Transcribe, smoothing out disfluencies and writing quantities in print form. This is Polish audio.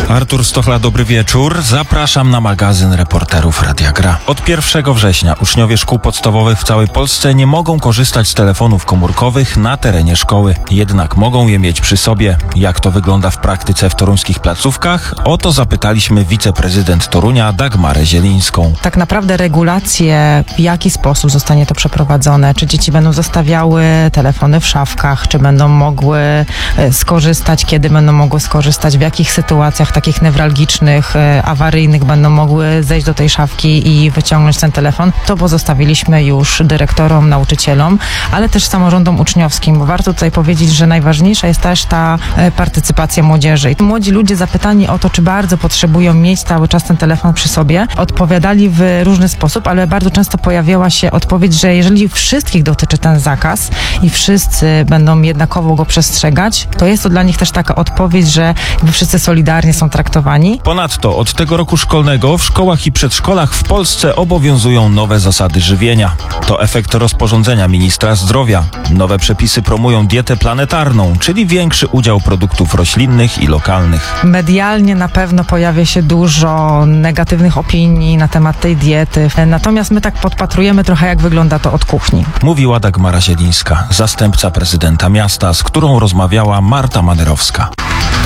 Artur Stochla, dobry wieczór. Zapraszam na magazyn Reporterów Radia Gra. Od 1 września uczniowie szkół podstawowych w całej Polsce nie mogą korzystać z telefonów komórkowych na terenie szkoły. Jednak mogą je mieć przy sobie. Jak to wygląda w praktyce w toruńskich placówkach? O to zapytaliśmy wiceprezydent Torunia Dagmarę Zielińską. Tak naprawdę regulacje, w jaki sposób zostanie to przeprowadzone, czy dzieci będą zostawiały telefony w szafkach, czy będą mogły skorzystać, kiedy będą mogły skorzystać, w jakich sytuacjach takich newralgicznych, awaryjnych będą mogły zejść do tej szafki i wyciągnąć ten telefon, to pozostawiliśmy już dyrektorom, nauczycielom, ale też samorządom uczniowskim, bo warto tutaj powiedzieć, że najważniejsza jest też ta partycypacja młodzieży. I młodzi ludzie zapytani o to, czy bardzo potrzebują mieć cały czas ten telefon przy sobie, odpowiadali w różny sposób, ale bardzo często pojawiała się odpowiedź, że jeżeli wszystkich dotyczy ten zakaz i wszyscy będą jednakowo go przestrzegać, to jest to dla nich też taka odpowiedź, że wszyscy solidarnie są traktowani. Ponadto od tego roku szkolnego w szkołach i przedszkolach w Polsce obowiązują nowe zasady żywienia. To efekt rozporządzenia ministra zdrowia. Nowe przepisy promują dietę planetarną, czyli większy udział produktów roślinnych i lokalnych. Medialnie na pewno pojawia się dużo negatywnych opinii na temat tej diety, natomiast my tak podpatrujemy trochę, jak wygląda to od kuchni. Mówiła Dagmara Zielińska, zastępca prezydenta miasta, z którą rozmawiała Marta Maderowska.